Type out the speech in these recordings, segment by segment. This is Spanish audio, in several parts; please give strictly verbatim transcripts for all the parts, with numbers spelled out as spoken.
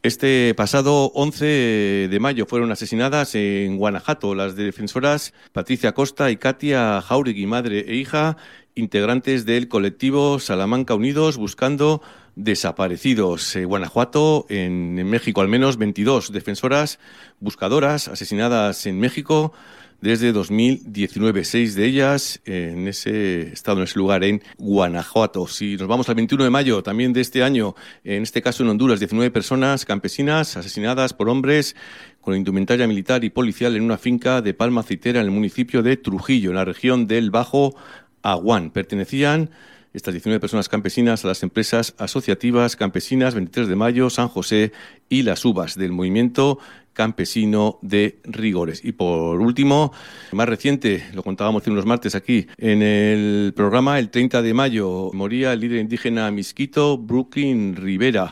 Este pasado once de mayo fueron asesinadas en Guanajuato las defensoras Patricia Costa y Katia Jauregui, madre e hija, integrantes del colectivo Salamanca Unidos buscando desaparecidos. En Guanajuato, en, en México, al menos veintidós defensoras buscadoras asesinadas en México desde dos mil diecinueve, seis de ellas en ese estado, en ese lugar, en Guanajuato. Si nos vamos al veintiuno de mayo, también de este año, en este caso en Honduras, diecinueve personas campesinas asesinadas por hombres con indumentaria militar y policial en una finca de palma aceitera en el municipio de Trujillo, en la región del Bajo Aguán. Pertenecían estas diecinueve personas campesinas a las empresas asociativas campesinas veintitrés de mayo, San José y Las Uvas, del movimiento campesino de Rigores. Y por último, más reciente, lo contábamos hace unos martes aquí, en el programa, el treinta de mayo, moría el líder indígena Misquito Brooklyn Rivera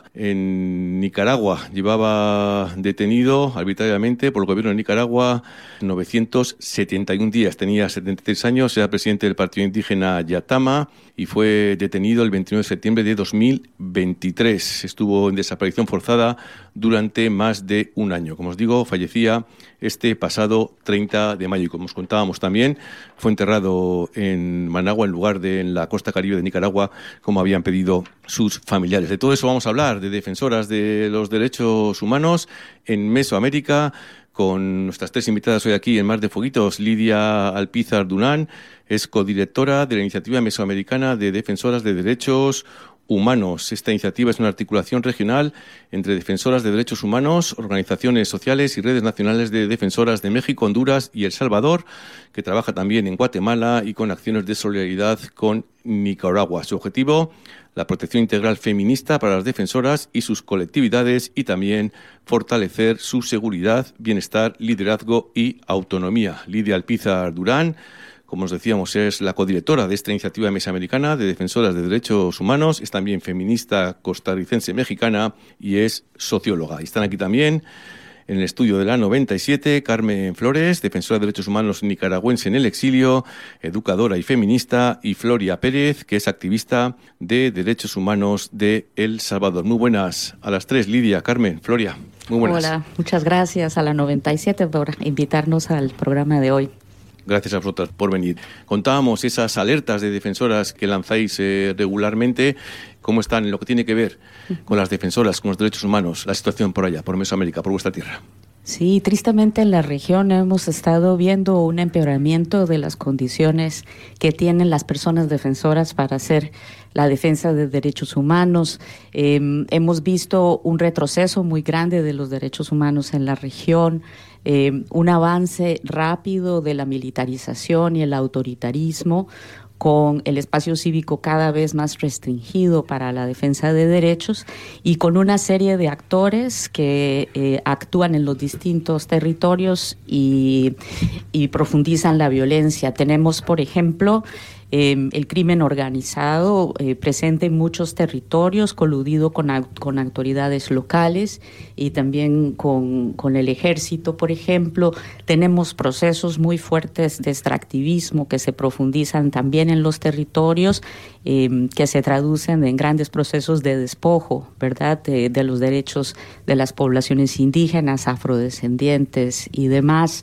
en Nicaragua. Llevaba detenido arbitrariamente por el gobierno de Nicaragua novecientos setenta y un días. Tenía setenta y tres años, era presidente del partido indígena Yatama y fue detenido el veintinueve de septiembre de dos mil veintitrés. Estuvo en desaparición forzada durante más de un año. Como os digo, fallecía este pasado treinta de mayo y, como os contábamos también, fue enterrado en Managua, en lugar de en la costa caribe de Nicaragua, como habían pedido sus familiares. De todo eso vamos a hablar, de defensoras de los derechos humanos en Mesoamérica, con nuestras tres invitadas hoy aquí en Mar de Fueguitos. Lidia Alpizar Durán es codirectora de la Iniciativa Mesoamericana de Defensoras de Derechos Humanos. Esta iniciativa es una articulación regional entre defensoras de derechos humanos, organizaciones sociales y redes nacionales de defensoras de México, Honduras y El Salvador, que trabaja también en Guatemala y con acciones de solidaridad con Nicaragua. Su objetivo, la protección integral feminista para las defensoras y sus colectividades, y también fortalecer su seguridad, bienestar, liderazgo y autonomía. Lidia Alpizar Durán, como os decíamos, es la codirectora de esta iniciativa mesoamericana de defensoras de derechos humanos, es también feminista costarricense-mexicana y es socióloga. Y están aquí también en el estudio de la noventa y siete, Carmen Flores, defensora de derechos humanos nicaragüense en el exilio, educadora y feminista, y Floria Pérez, que es activista de derechos humanos de El Salvador. Muy buenas a las tres, Lidia, Carmen, Floria, muy buenas. Hola, muchas gracias a la noventa y siete por invitarnos al programa de hoy. Gracias a vosotras por venir. Contábamos esas alertas de defensoras que lanzáis eh, regularmente. ¿Cómo están en lo que tiene que ver con las defensoras, con los derechos humanos, la situación por allá, por Mesoamérica, por vuestra tierra? Sí, tristemente en la región hemos estado viendo un empeoramiento de las condiciones que tienen las personas defensoras para hacer la defensa de derechos humanos. Eh, hemos visto un retroceso muy grande de los derechos humanos en la región, eh, un avance rápido de la militarización y el autoritarismo, con el espacio cívico cada vez más restringido para la defensa de derechos y con una serie de actores que eh, actúan en los distintos territorios y, y profundizan la violencia. Tenemos, por ejemplo, Eh, el crimen organizado eh, presente en muchos territorios, coludido con, con autoridades locales y también con, con el ejército, por ejemplo. Tenemos procesos muy fuertes de extractivismo que se profundizan también en los territorios, eh, que se traducen en grandes procesos de despojo, ¿verdad?, de, de los derechos de las poblaciones indígenas, afrodescendientes y demás.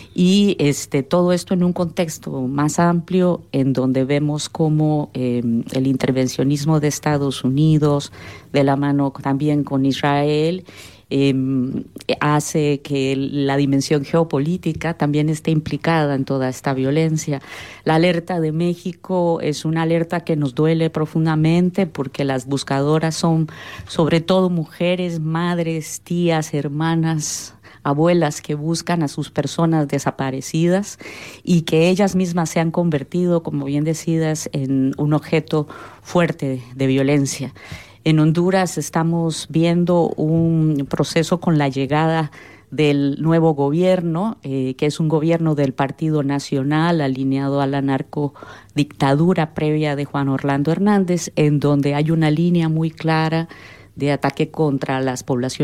Y este, todo esto en un contexto más amplio, en donde vemos cómo eh, el intervencionismo de Estados Unidos, de la mano también con Israel, eh, hace que la dimensión geopolítica también esté implicada en toda esta violencia. La alerta de México es una alerta que nos duele profundamente, porque las buscadoras son sobre todo mujeres, madres, tías, hermanas, abuelas que buscan a sus personas desaparecidas y que ellas mismas se han convertido, como bien decidas, en un objeto fuerte de violencia. En Honduras estamos viendo un proceso con la llegada del nuevo gobierno, eh, que es un gobierno del Partido Nacional alineado a la narcodictadura previa de Juan Orlando Hernández, en donde hay una línea muy clara de ataque contra las poblaciones